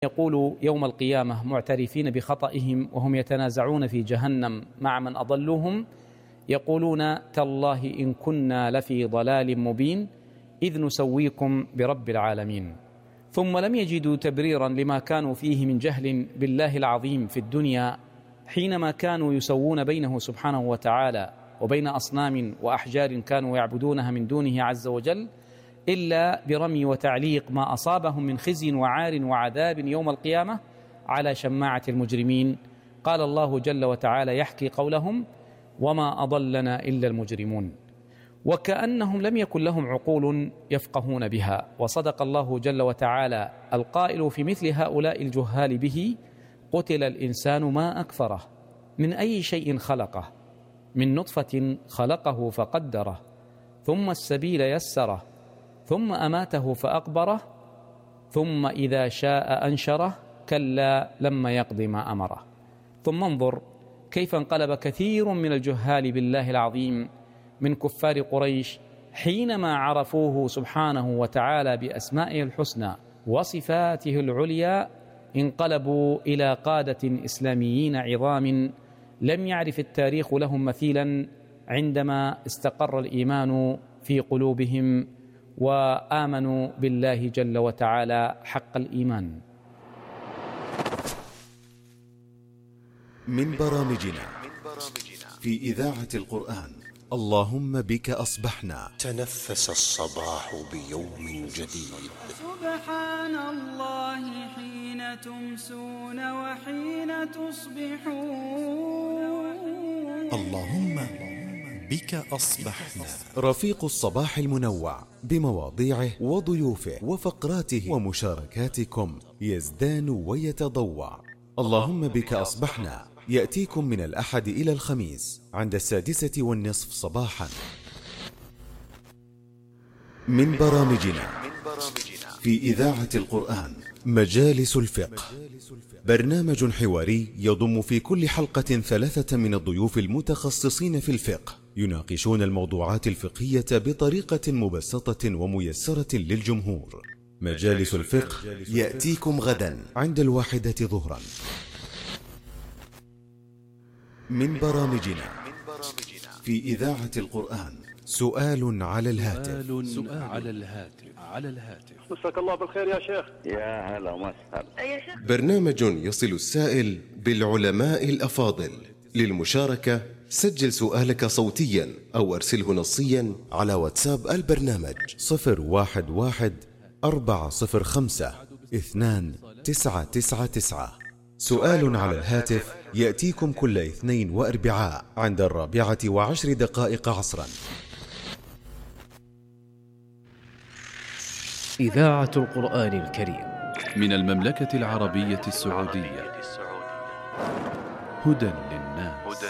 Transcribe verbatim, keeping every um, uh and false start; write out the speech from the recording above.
يقول يوم القيامة معترفين بخطئهم وهم يتنازعون في جهنم مع من أضلوهم، يقولون تالله إن كنا لفي ضلال مبين إذ نسويكم برب العالمين. ثم لم يجدوا تبريرا لما كانوا فيه من جهل بالله العظيم في الدنيا حينما كانوا يسوون بينه سبحانه وتعالى وبين أصنام وأحجار كانوا يعبدونها من دونه عز وجل، إلا برمي وتعليق ما أصابهم من خزي وعار وعذاب يوم القيامة على شماعة المجرمين. قال الله جل وتعالى يحكي قولهم: وما أضلنا إلا المجرمون. وكأنهم لم يكن لهم عقول يفقهون بها. وصدق الله جل وتعالى القائل في مثل هؤلاء الجهال به: قتل الإنسان ما أكفره من أي شيء خلقه، من نطفة خلقه فقدره ثم السبيل يسره ثم أماته فأقبره ثم إذا شاء أنشره كلا لما يقض ما أمره. ثم انظر كيف انقلب كثير من الجهال بالله العظيم من كفار قريش حينما عرفوه سبحانه وتعالى بأسمائه الحسنى وصفاته العليا، انقلبوا إلى قادة إسلاميين عظام لم يعرف التاريخ لهم مثيلا عندما استقر الإيمان في قلوبهم وآمنوا بالله جل وتعالى حق الإيمان. من برامجنا في إذاعة القرآن اللهم بك أصبحنا. تنفس الصباح بيوم جديد. سبحان الله حين تمسون وحين تصبحون. اللهم بك أصبحنا. رفيق الصباح المنوع بمواضيعه وضيوفه وفقراته ومشاركاتكم يزدان ويتضوع. اللهم بك أصبحنا يأتيكم من الأحد إلى الخميس عند السادسة والنصف صباحا. من برامجنا في إذاعة القرآن مجالس الفقه، برنامج حواري يضم في كل حلقة ثلاثة من الضيوف المتخصصين في الفقه يناقشون الموضوعات الفقهية بطريقة مبسطة وميسرة للجمهور. مجالس الفقه يأتيكم غدا عند الواحدة ظهرا. من برامجنا في إذاعة القرآن سؤال على الهاتف. سؤال على الهاتف على الهاتف مساك الله بالخير يا شيخ. يا هلا وسهلا يا شيخ. برنامج يصل السائل بالعلماء الأفاضل. للمشاركة سجل سؤالك صوتيا أو أرسله نصيا على واتساب البرنامج صفر واحد واحد أربعة صفر خمسة اثنان تسعة تسعة تسعة. سؤال على الهاتف يأتيكم كل اثنين وأربعاء عند الرابعة وعشر دقائق عصرا. إذاعة القرآن الكريم من المملكة العربية السعودية. هدى للناس.